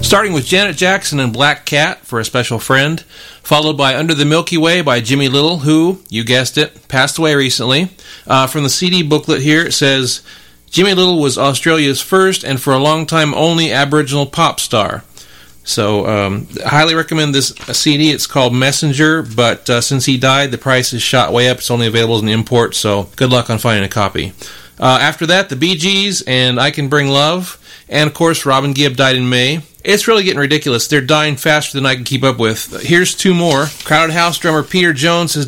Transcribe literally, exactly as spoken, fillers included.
Starting with Janet Jackson and Black Cat for A Special Friend, followed by Under the Milky Way by Jimmy Little, who, you guessed it, passed away recently. Uh, from the C D booklet here, it says, Jimmy Little was Australia's first and for a long time only Aboriginal pop star. So, um, highly recommend this C D. It's called Messenger, but uh, since he died, the price is shot way up. It's only available as an import, so good luck on finding a copy. Uh, after that, the Bee Gees and I Can Bring Love. And, of course, Robin Gibb died in May. It's really getting ridiculous. They're dying faster than I can keep up with. Here's two more. Crowded House drummer Peter Jones has